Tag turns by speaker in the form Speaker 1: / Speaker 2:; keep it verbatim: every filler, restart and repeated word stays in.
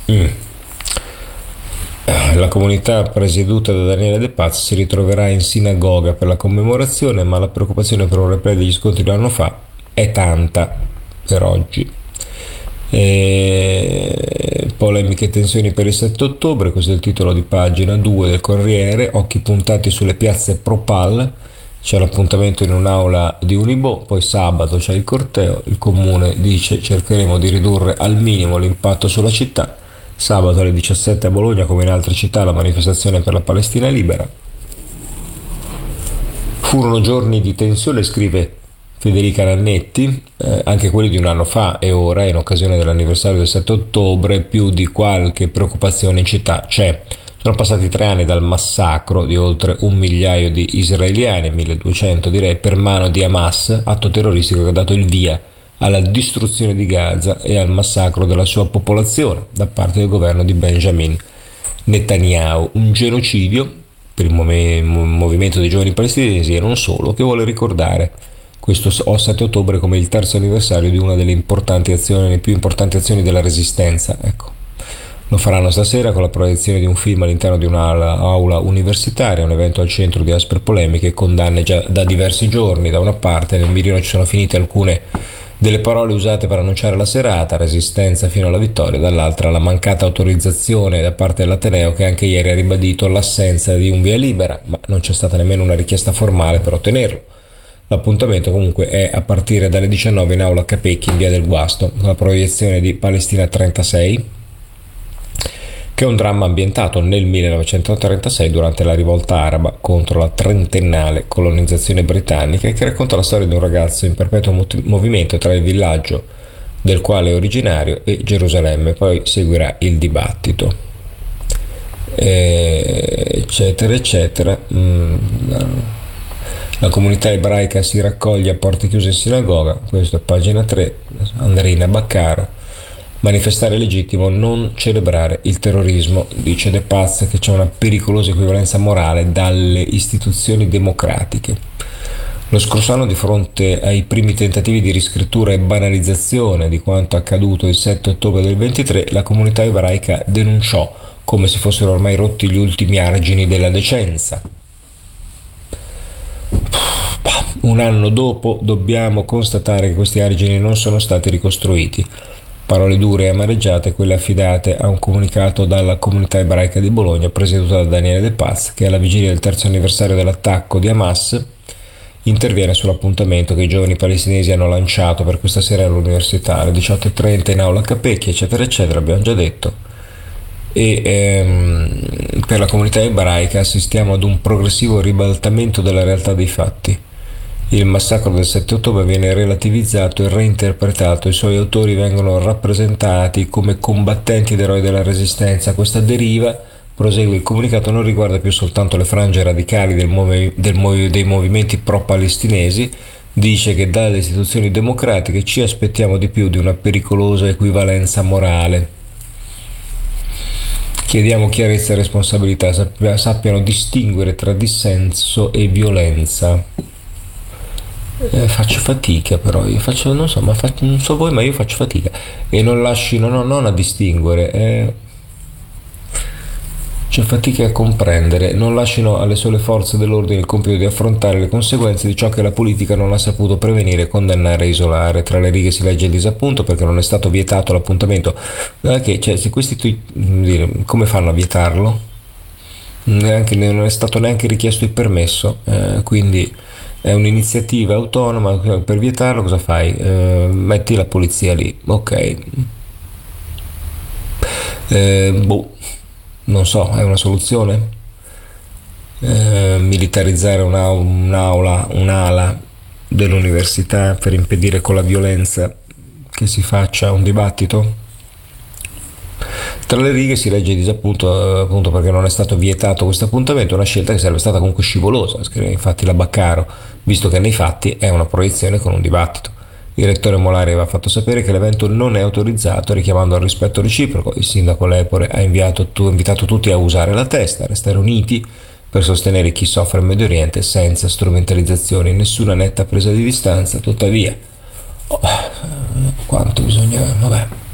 Speaker 1: Mm. La comunità presieduta da Daniele De Paz si ritroverà in sinagoga per la commemorazione, ma la preoccupazione per un replay degli scontri di un anno fa è tanta per oggi. E polemiche e tensioni per il sette ottobre, questo è il titolo di pagina due del Corriere, occhi puntati sulle piazze pro-Pal, c'è l'appuntamento in un'aula di Unibo, poi sabato c'è il corteo, il comune dice cercheremo di ridurre al minimo l'impatto sulla città, sabato alle diciassette a Bologna come in altre città la manifestazione per la Palestina libera. Furono giorni di tensione, scrive Federica Nannetti, eh, anche quelli di un anno fa e ora, in occasione dell'anniversario del sette ottobre, più di qualche preoccupazione in città c'è. Sono passati tre anni dal massacro di oltre un migliaio di israeliani, milleduecento direi, per mano di Hamas, atto terroristico che ha dato il via alla distruzione di Gaza e al massacro della sua popolazione da parte del governo di Benjamin Netanyahu. Un genocidio per il movimento dei giovani palestinesi e non solo, che vuole ricordare questo sette ottobre come il terzo anniversario di una delle importanti azioni, le più importanti azioni della resistenza. Ecco. Lo faranno stasera con la proiezione di un film all'interno di un'aula universitaria, un evento al centro di aspre polemiche e condanne già da diversi giorni. Da una parte nel mirino ci sono finite alcune delle parole usate per annunciare la serata, resistenza fino alla vittoria, dall'altra la mancata autorizzazione da parte dell'Ateneo che anche ieri ha ribadito l'assenza di un via libera, ma non c'è stata nemmeno una richiesta formale per ottenerlo. L'appuntamento comunque è a partire dalle diciannove in aula Capecchi in via del Guasto, con la proiezione di Palestina trentasei, che è un dramma ambientato nel millenovecentotrentasei durante la rivolta araba contro la trentennale colonizzazione britannica e che racconta la storia di un ragazzo in perpetuo movimento tra il villaggio del quale è originario e Gerusalemme. Poi seguirà il dibattito, eccetera eccetera. La comunità ebraica si raccoglie a porte chiuse in sinagoga, questo è pagina tre, Andrina Baccaro. Manifestare è legittimo, non celebrare il terrorismo, dice De Paz, che c'è una pericolosa equivalenza morale dalle istituzioni democratiche. Lo scorso anno, di fronte ai primi tentativi di riscrittura e banalizzazione di quanto accaduto il sette ottobre del ventitré, la comunità ebraica denunciò come se fossero ormai rotti gli ultimi argini della decenza. Un anno dopo dobbiamo constatare che questi argini non sono stati ricostruiti. Parole dure e amareggiate quelle affidate a un comunicato dalla comunità ebraica di Bologna presieduta da Daniele De Paz, che alla vigilia del terzo anniversario dell'attacco di Hamas interviene sull'appuntamento che i giovani palestinesi hanno lanciato per questa sera all'università alle diciotto e trenta in aula Capecchi, eccetera eccetera, abbiamo già detto. E ehm, per la comunità ebraica assistiamo ad un progressivo ribaltamento della realtà dei fatti. Il massacro del sette ottobre viene relativizzato e reinterpretato, i suoi autori vengono rappresentati come combattenti ed eroi della resistenza. Questa deriva, prosegue il comunicato, non riguarda più soltanto le frange radicali del movi- del movi- dei movimenti pro-palestinesi, dice che dalle istituzioni democratiche ci aspettiamo di più di una pericolosa equivalenza morale. Chiediamo chiarezza e responsabilità, sappiano distinguere tra dissenso e violenza. Eh, faccio fatica però, io faccio, non so, ma faccio, non so voi, ma io faccio fatica e non lasciano, no, non a distinguere, eh, c'è fatica a comprendere, non lasciano alle sole forze dell'ordine il compito di affrontare le conseguenze di ciò che la politica non ha saputo prevenire, condannare e isolare. Tra le righe si legge il disappunto perché non è stato vietato l'appuntamento. Che, cioè, se questi tu, come fanno a vietarlo? Neanche, non è stato neanche richiesto il permesso, eh, quindi è un'iniziativa autonoma. Per vietarlo cosa fai? Eh, metti la polizia lì, ok. Eh, boh, non so, è una soluzione? Eh, militarizzare una, un'aula, un'ala dell'università per impedire con la violenza che si faccia un dibattito? Tra le righe si legge disappunto appunto perché non è stato vietato questo appuntamento, una scelta che sarebbe stata comunque scivolosa, scrive infatti la Baccaro, visto che nei fatti è una proiezione con un dibattito. Il rettore Molari aveva fatto sapere che l'evento non è autorizzato, richiamando al rispetto reciproco. Il sindaco Lepore ha inviato, tu, invitato tutti a usare la testa, a restare uniti per sostenere chi soffre in Medio Oriente senza strumentalizzazioni, nessuna netta presa di distanza. Tuttavia, oh, quanto bisogna, vabbè.